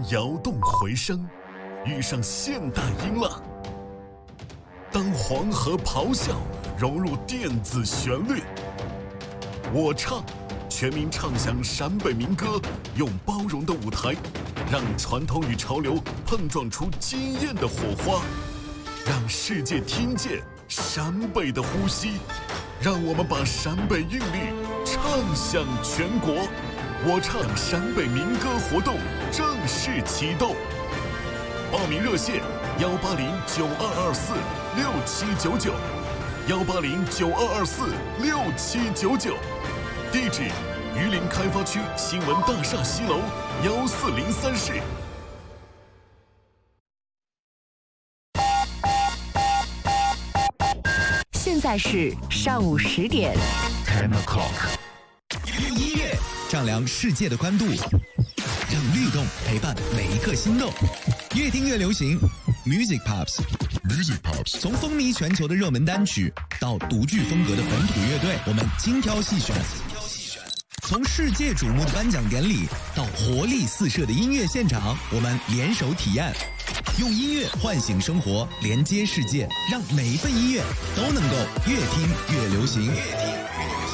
摇动回声，遇上现代音浪。当黄河咆哮融入电子旋律，我唱，全民唱响陕北民歌，用包容的舞台，让传统与潮流碰撞出惊艳的火花，让世界听见陕北的呼吸，让我们把陕北韵律唱响全国。我唱陕北民歌活动正式启动，报名热线18092246799，18092246799，地址榆林开发区新闻大厦西楼1403室。 现在是上午10点。 10 o'clock。 用音乐丈量世界的宽度，让律动陪伴每一颗心动。越听越流行 ，Music Pops。Music Pops， 从风靡全球的热门单曲到独具风格的本土乐队，我们精挑细选。从世界瞩目的颁奖典礼到活力四射的音乐现场，我们联手体验，用音乐唤醒生活，连接世界，让每一份音乐都能够越听越流行。